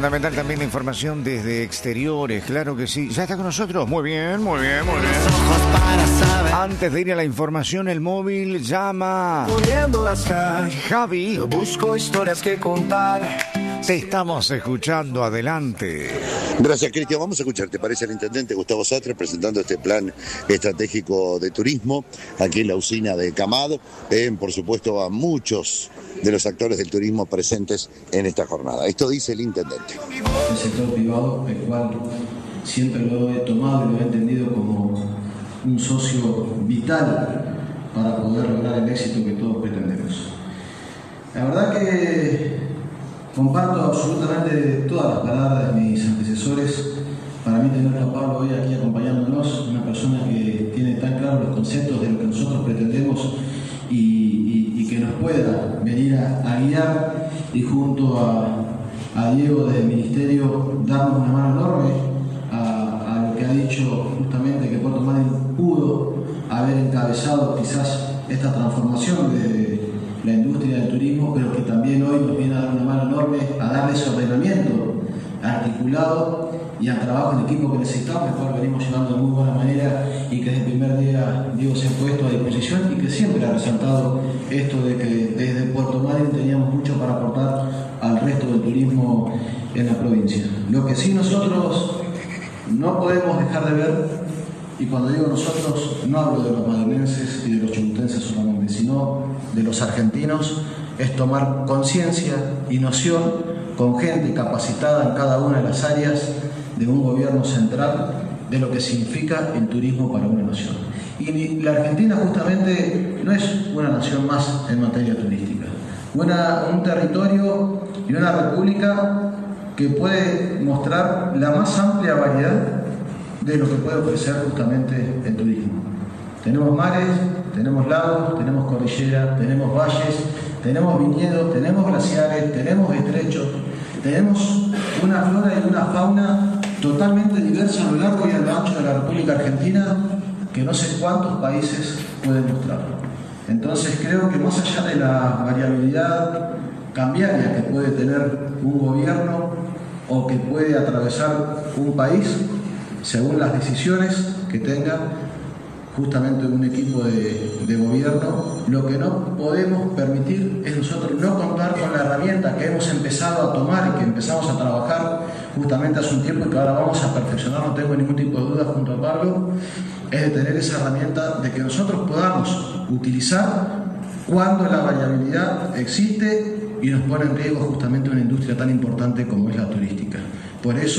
fundamental también la información desde exteriores, claro que sí. ¿Ya está con nosotros? Muy bien, muy bien, muy bien. Antes de ir a la información, el móvil llama. Javi. Busco historias que contar. Te estamos escuchando, adelante. Gracias, Cristian. Vamos a escuchar, ¿te parece? El intendente Gustavo Sastre presentando este plan estratégico de turismo aquí en la usina de Camado. Por supuesto, a muchos de los actores del turismo presentes en esta jornada. Esto dice el intendente. El sector privado, el cual siempre lo he tomado y lo he entendido como un socio vital para poder lograr el éxito que todos pretendemos. La verdad que comparto absolutamente todas las palabras de mis antecesores. Para mí tener a Pablo hoy aquí acompañándonos, una persona que tiene tan claros los conceptos de lo que nosotros pretendemos y que nos pueda venir a guiar y junto a Diego del Ministerio darnos una mano enorme a lo que ha dicho justamente que Puerto Madryn pudo haber encabezado quizás esta transformación de la industria del turismo, pero que también hoy nos viene a dar una mano enorme a darle ese ordenamiento articulado y al trabajo en equipo que necesitamos, el cual venimos llevando de muy buena manera y que desde el primer día Diego se ha puesto a disposición y que siempre ha resaltado esto de que desde Puerto Madryn teníamos mucho para aportar al resto del turismo en la provincia. Lo que sí nosotros no podemos dejar de ver, y cuando digo nosotros no hablo de los madrileños y de los chubutcenses solamente, sino de los argentinos, es tomar conciencia y noción con gente capacitada en cada una de las áreas de un gobierno central de lo que significa el turismo para una nación. Y la Argentina justamente no es una nación más en materia turística, un territorio y una república que puede mostrar la más amplia variedad de lo que puede ofrecer justamente el turismo. Tenemos mares, tenemos lagos, tenemos cordillera, tenemos valles, tenemos viñedos, tenemos glaciares, tenemos estrechos, tenemos una flora y una fauna totalmente diversa a lo largo y a lo ancho de la República Argentina que no sé cuántos países pueden mostrar. Entonces creo que más allá de la variabilidad cambiaria que puede tener un gobierno o que puede atravesar un país, según las decisiones que tenga justamente un equipo de gobierno, lo que no podemos permitir es nosotros no contar con la herramienta que hemos empezado a tomar y que empezamos a trabajar justamente hace un tiempo y que ahora vamos a perfeccionar, no tengo ningún tipo de duda junto a Pablo, es de tener esa herramienta de que nosotros podamos utilizar cuando la variabilidad existe y nos pone en riesgo justamente una industria tan importante como es la turística. Por eso